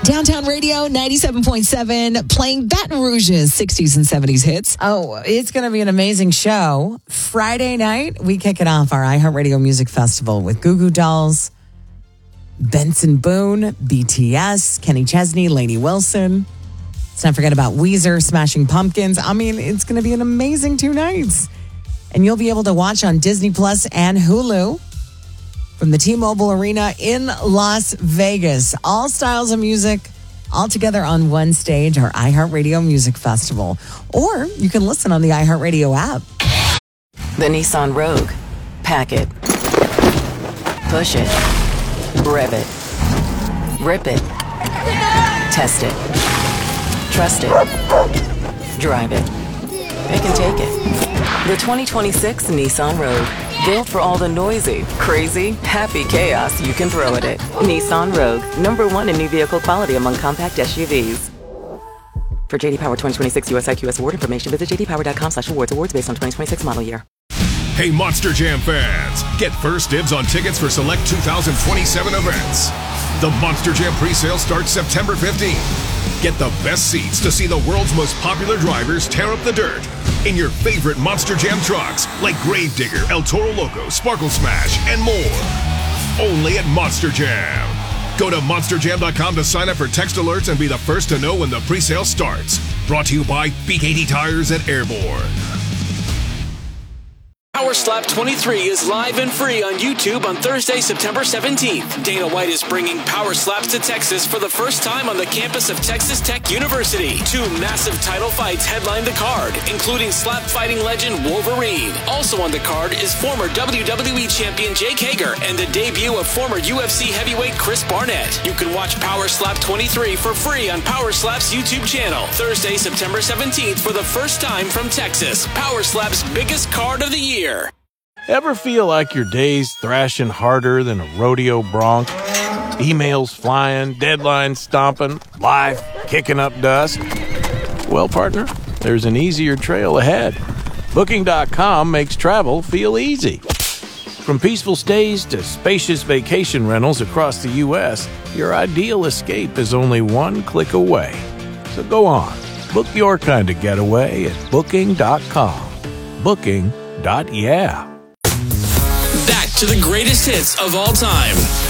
Downtown Radio 97.7, playing Baton Rouge's 60s and 70s hits. Oh, it's going to be an amazing show. Friday night, we kick it off our iHeartRadio Music Festival with Goo Goo Dolls, Benson Boone, BTS, Kenny Chesney, Lainey Wilson. Let's not forget about Weezer, Smashing Pumpkins. I mean, it's going to be an amazing 2 nights. And you'll be able to watch on Disney Plus and Hulu from the T-Mobile Arena in Las Vegas. All styles of music, all together on one stage, our iHeartRadio Music Festival. Or you can listen on the iHeartRadio app. The Nissan Rogue. Pack it. Push it. Rev it. Rip it. Test it. Trust it. Drive it. Pick and take it. The 2026 Nissan Rogue. Built for all the noisy, crazy, happy chaos you can throw at it. Nissan Rogue. #1 in new vehicle quality among compact SUVs. For JD Power 2026 US IQS award information, visit jdpower.com/awards. Awards based on 2026 model year. Hey, Monster Jam fans, get first dibs on tickets for select 2027 events. The Monster Jam presale starts September 15th. Get the best seats to see the world's most popular drivers tear up the dirt in your favorite Monster Jam trucks like Gravedigger, El Toro Loco, Sparkle Smash, and more. Only at Monster Jam. Go to monsterjam.com to sign up for text alerts and be the first to know when the presale starts. Brought to you by B80 Tires at Airborne. Power Slap 23 is live and free on YouTube on Thursday, September 17th. Dana White is bringing Power Slaps to Texas for the first time on the campus of Texas Tech University. 2 massive title fights headline the card, including slap fighting legend Wolverine. Also on the card is former WWE champion Jake Hager and the debut of former UFC heavyweight Chris Barnett. You can watch Power Slap 23 for free on Power Slap's YouTube channel. Thursday, September 17th for the first time from Texas. Power Slap's biggest card of the year. Ever feel like your day's thrashing harder than a rodeo bronc? Emails flying, deadlines stomping, life kicking up dust? Well, partner, there's an easier trail ahead. Booking.com makes travel feel easy. From peaceful stays to spacious vacation rentals across the U.S., your ideal escape is only one click away. So go on, book your kind of getaway at Booking.com. Booking.yeah. Back to the greatest hits of all time.